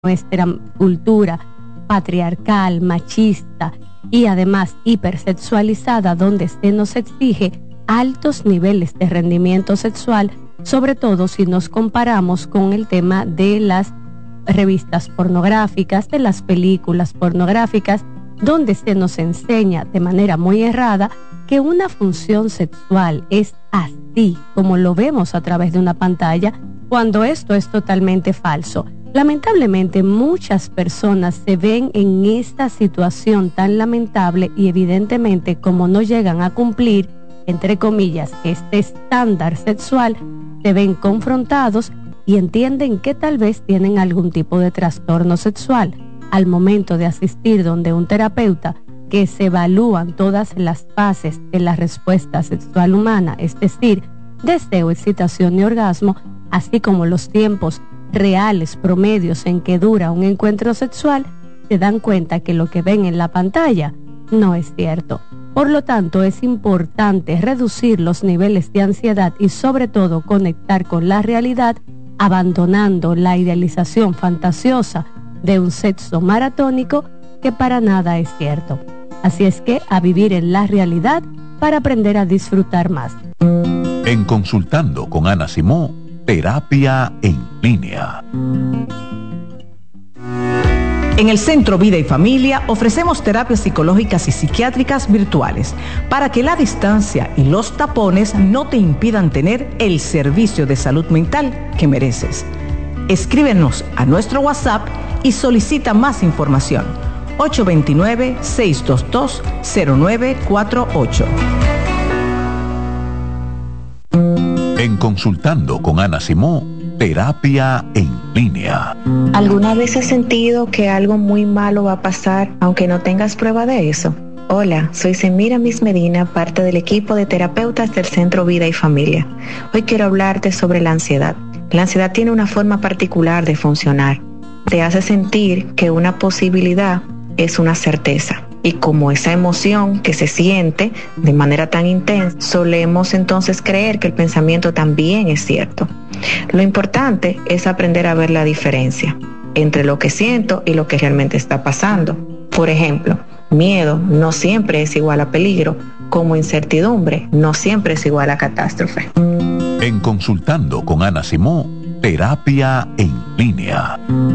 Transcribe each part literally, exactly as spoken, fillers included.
nuestra cultura patriarcal, machista y además hipersexualizada, donde se nos exige altos niveles de rendimiento sexual, sobre todo si nos comparamos con el tema de las revistas pornográficas, de las películas pornográficas, donde se nos enseña de manera muy errada que una función sexual es así, como lo vemos a través de una pantalla, cuando esto es totalmente falso. Lamentablemente, muchas personas se ven en esta situación tan lamentable y evidentemente, como no llegan a cumplir, entre comillas, este estándar sexual, se ven confrontados y entienden que tal vez tienen algún tipo de trastorno sexual. Al momento de asistir donde un terapeuta, que se evalúan todas las fases de la respuesta sexual humana, es decir, deseo, excitación y orgasmo, así como los tiempos reales promedios en que dura un encuentro sexual, se dan cuenta que lo que ven en la pantalla no es cierto. Por lo tanto, es importante reducir los niveles de ansiedad y sobre todo conectar con la realidad, abandonando la idealización fantasiosa de un sexo maratónico que para nada es cierto. Así es que a vivir en la realidad para aprender a disfrutar más. En Consultando con Ana Simó, terapia en línea. En el Centro Vida y Familia ofrecemos terapias psicológicas y psiquiátricas virtuales para que la distancia y los tapones no te impidan tener el servicio de salud mental que mereces. Escríbenos a nuestro WhatsApp y solicita más información. ocho dos nueve, seis dos dos, cero nueve cuatro ocho. En Consultando con Ana Simó, terapia en línea. ¿Alguna vez has sentido que algo muy malo va a pasar aunque no tengas prueba de eso? Hola, soy Semira Miss Medina, parte del equipo de terapeutas del Centro Vida y Familia. Hoy quiero hablarte sobre la ansiedad. La ansiedad tiene una forma particular de funcionar. Te hace sentir que una posibilidad es una certeza. Y como esa emoción que se siente de manera tan intensa, solemos entonces creer que el pensamiento también es cierto. Lo importante es aprender a ver la diferencia entre lo que siento y lo que realmente está pasando. Por ejemplo, miedo no siempre es igual a peligro, como incertidumbre no siempre es igual a catástrofe. En Consultando con Ana Simó, terapia en línea.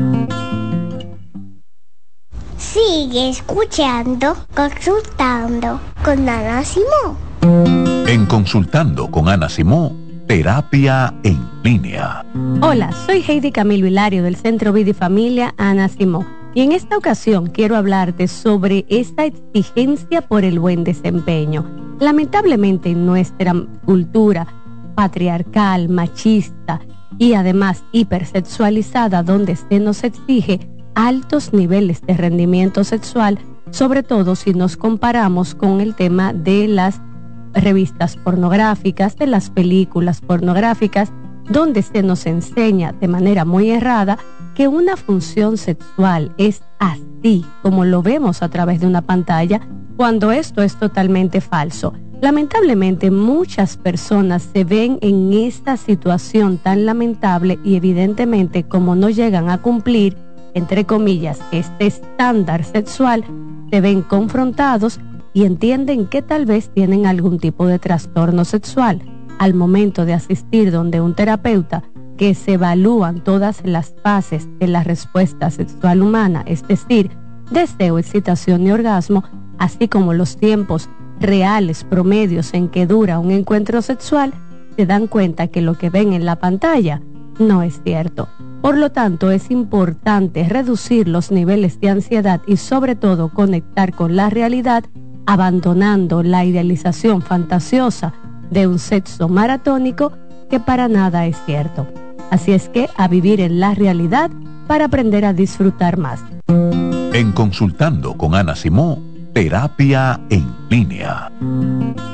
Sigue escuchando, consultando con Ana Simó. En Consultando con Ana Simó, terapia en línea. Hola, soy Heidi Camilo Hilario del Centro Vida y Familia Ana Simó. Y en esta ocasión quiero hablarte sobre esta exigencia por el buen desempeño. Lamentablemente en nuestra cultura patriarcal, machista y además hipersexualizada, donde se nos exige altos niveles de rendimiento sexual, sobre todo si nos comparamos con el tema de las revistas pornográficas, de las películas pornográficas, donde se nos enseña de manera muy errada que una función sexual es así, como lo vemos a través de una pantalla, cuando esto es totalmente falso. Lamentablemente, muchas personas se ven en esta situación tan lamentable y evidentemente, como no llegan a cumplir, entre comillas, este estándar sexual, se ven confrontados y entienden que tal vez tienen algún tipo de trastorno sexual. Al momento de asistir donde un terapeuta, que se evalúan todas las fases de la respuesta sexual humana, es decir, deseo, excitación y orgasmo, así como los tiempos reales promedios en que dura un encuentro sexual, se dan cuenta que lo que ven en la pantalla no es cierto. Por lo tanto, es importante reducir los niveles de ansiedad y sobre todo conectar con la realidad, abandonando la idealización fantasiosa de un sexo maratónico que para nada es cierto. Así es que a vivir en la realidad para aprender a disfrutar más. En Consultando con Ana Simó, terapia en línea.